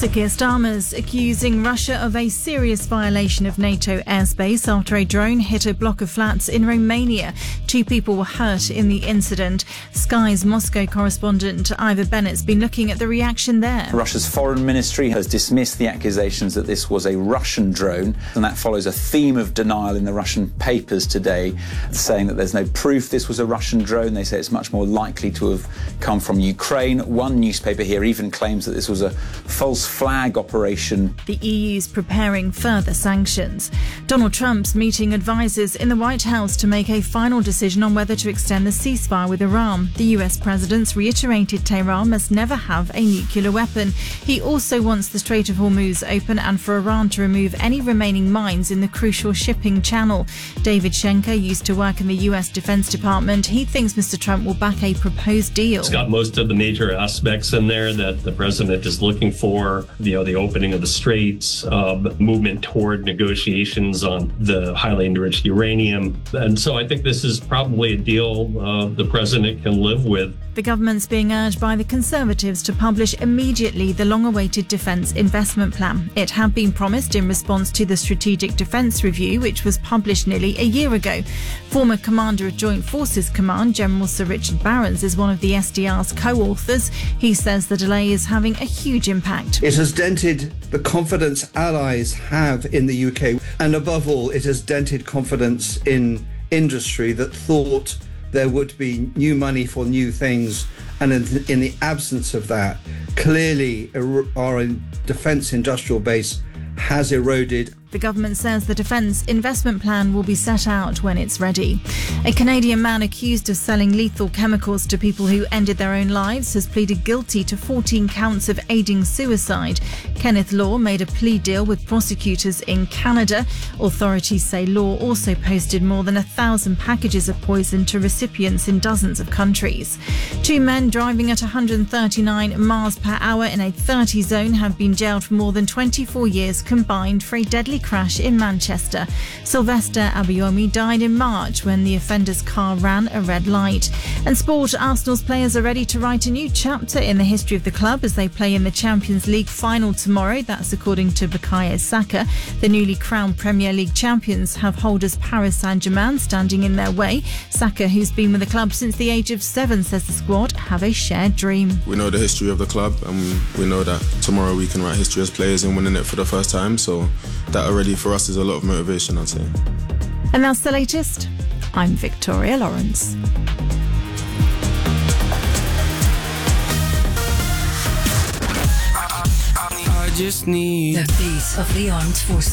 Sir Keir Starmer's accusing Russia of a serious violation of NATO airspace after a drone hit a block of flats in Romania. 2 people were hurt in the incident. Sky's Moscow correspondent Ivor Bennett's been looking at the reaction there. Russia's foreign ministry has dismissed the accusations that this was a Russian drone, and that follows a theme of denial in the Russian papers today, saying that there's no proof this was a Russian drone. They say it's much more likely to have come from Ukraine. One newspaper here even claims that this was a false flag operation. The EU's preparing further sanctions. Donald Trump's meeting advisors in the White House to make a final decision on whether to extend the ceasefire with Iran. The US president's reiterated Tehran must never have a nuclear weapon. He also wants the Strait of Hormuz open and for Iran to remove any remaining mines in the crucial shipping channel. David Schenker used to work in the US Defense Department. He thinks Mr. Trump will back a proposed deal. It's got most of the major aspects in there that the president is looking for, the opening of the straits, movement toward negotiations on the highly enriched uranium. And so I think this is probably a deal the president can live with. The government's being urged by the Conservatives to publish immediately the long-awaited Defence Investment Plan. It had been promised in response to the Strategic Defence Review, which was published nearly a year ago. Former Commander of Joint Forces Command, General Sir Richard Barrons, is one of the SDR's co-authors. He says the delay is having a huge impact. It has dented the confidence allies have in the UK, and above all, it has dented confidence in industry that thought there would be new money for new things, and in the absence of that, clearly our defence industrial base has eroded. The government says the Defence Investment Plan will be set out when it's ready. A Canadian man accused of selling lethal chemicals to people who ended their own lives has pleaded guilty to 14 counts of aiding suicide. Kenneth Law made a plea deal with prosecutors in Canada. Authorities say Law also posted more than 1,000 packages of poison to recipients in dozens of countries. 2 men driving at 139 miles per hour in a 30 zone have been jailed for more than 24 years combined for a deadly crash in Manchester. Sylvester Abiyomi died in March when the offender's car ran a red light. And sport, Arsenal's players are ready to write a new chapter in the history of the club as they play in the Champions League final tomorrow. That's according to Bukayo Saka. The newly crowned Premier League champions have holders Paris Saint-Germain standing in their way. Saka, who's been with the club since the age of 7, says the squad have a shared dream. We know the history of the club, and we know that tomorrow we can write history as players in winning it for the first time, so that already for us is a lot of motivation, I'd say. And that's the latest. I'm Victoria Lawrence. I just need the beat of the armed forces.